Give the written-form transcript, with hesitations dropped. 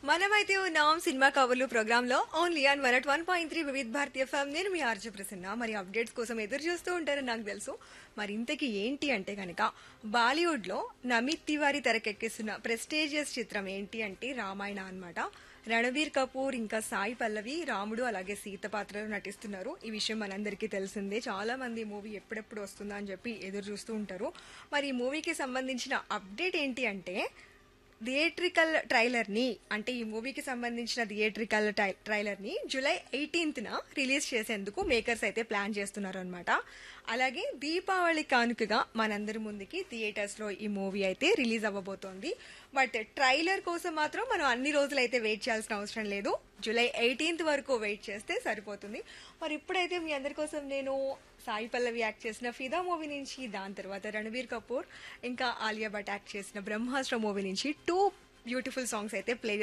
మనమైతే ఉన్నాం సినిమా కవర్లు ప్రోగ్రామ్ లో ఓన్లీ ఆన్ 101.3 వివిధ భారతీయ ఫామ్. నేను మీ ఆర్జే ప్రసన్న. మరి అప్డేట్స్ కోసం ఎదురు చూస్తూ ఉంటారని నాకు తెలుసు. మరి ఇంతకీ ఏంటి అంటే కనుక బాలీవుడ్ లో నమిత్ తివారీ తెరకెక్కిస్తున్న ప్రెస్టీజియస్ చిత్రం ఏంటి అంటే రామాయణ అన్నమాట. రణబీర్ కపూర్ ఇంకా సాయి పల్లవి రాముడు అలాగే సీత పాత్రలో నటిస్తున్నారు. ఈ విషయం మనందరికీ తెలిసిందే. చాలా మంది మూవీ ఎప్పుడెప్పుడు వస్తుందా అని చెప్పి ఎదురు చూస్తూ ఉంటారు. మరి ఈ మూవీకి సంబంధించిన అప్డేట్ ఏంటి అంటే థియేట్రికల్ ట్రైలర్ ని అంటే ఈ మూవీకి సంబంధించిన థియేట్రికల్ ట్రైలర్ ని జూలై 18న రిలీజ్ చేసేందుకు మేకర్స్ అయితే ప్లాన్ చేస్తున్నారు అనమాట. అలాగే దీపావళి కానుకగా మనందరి ముందుకి థియేటర్స్ లో ఈ మూవీ అయితే రిలీజ్ అవ్వబోతోంది. బట్ ట్రైలర్ కోసం మాత్రం మనం అన్ని రోజులు అయితే వెయిట్ చేయాల్సిన అవసరం లేదు. జూలై 18th వరకు వెయిట్ చేస్తే సరిపోతుంది. మరి ఇప్పుడైతే మీ అందరి కోసం నేను సాయి పల్లవి యాక్ట్ చేసిన ఫిదా మూవీ నుంచి, దాని తర్వాత రణబీర్ కపూర్ ఇంకా ఆలియా భట్ యాక్ట్ చేసిన బ్రహ్మాస్త్ర మూవీ నుంచి టూ బ్యూటిఫుల్ సాంగ్స్ అయితే ప్లే